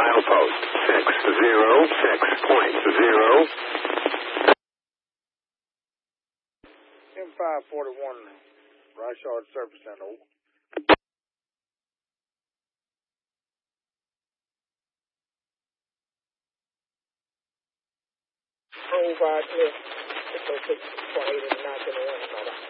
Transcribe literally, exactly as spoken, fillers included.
milepost six zero six point zero. M five forty-one, Ryshard Surface Center. Over, six oh six point eight and nine twenty-one,